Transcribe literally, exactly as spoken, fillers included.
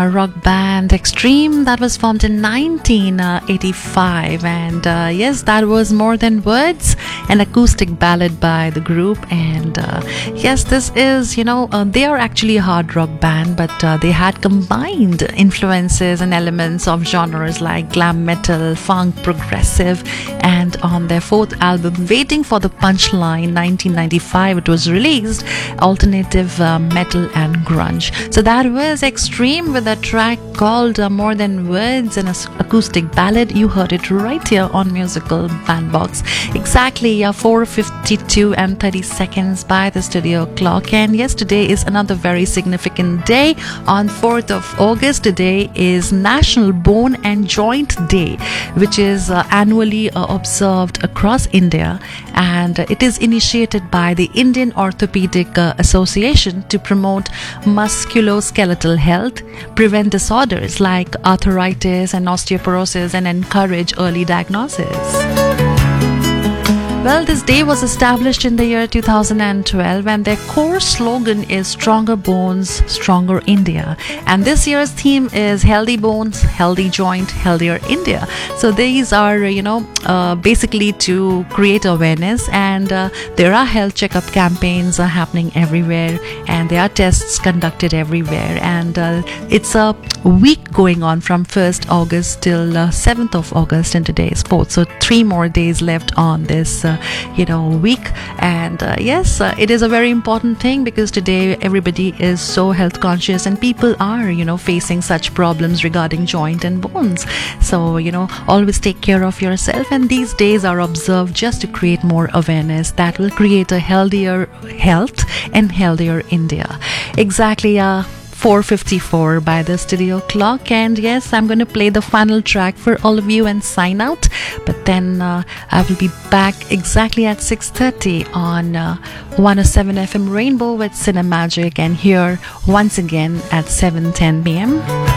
rock band Extreme that was formed in nineteen eighty-five, and uh, yes, that was More Than Words, an acoustic ballad by the group. And uh, yes, this is, you know, uh, they are actually a hard rock band, but uh, they had combined influences and elements of genres like glam metal, funk, progressive. And on their fourth album, Waiting for the Punchline, nineteen ninety-five, it was released, alternative uh, metal and grunge. So that was Extreme with a track called uh, More Than Words, an acoustic ballad. You heard it right here on Musical Bandbox. Exactly uh, four fifty-two and thirty seconds by the studio clock. And yes, today is another very significant day. On fourth of August, today is National Bone and Joint Day, which is uh, annually uh, observed across India, and uh, it is initiated by the Indian Orthopedic uh, Association to promote musculoskeletal health, prevent disorders like arthritis and osteoporosis, and encourage early diagnosis. Well, this day was established in the year two thousand twelve, and their core slogan is Stronger Bones, Stronger India. And this year's theme is Healthy Bones, Healthy Joint, Healthier India. So these are, you know, uh, basically to create awareness, and uh, there are health checkup campaigns uh, happening everywhere, and there are tests conducted everywhere. And uh, it's a week going on from first August till uh, seventh of August, and today is fourth. So three more days left on this uh, you know week. And uh, yes, uh, it is a very important thing, because today everybody is so health conscious, and people are, you know, facing such problems regarding joint and bones. So, you know, always take care of yourself, and these days are observed just to create more awareness that will create a healthier health and healthier India. Exactly uh four fifty-four by the studio clock. And yes, I'm going to play the final track for all of you and sign out, but then uh, I will be back exactly at six thirty on uh, one oh seven F M Rainbow with Cinemagic, and here once again at seven ten p.m.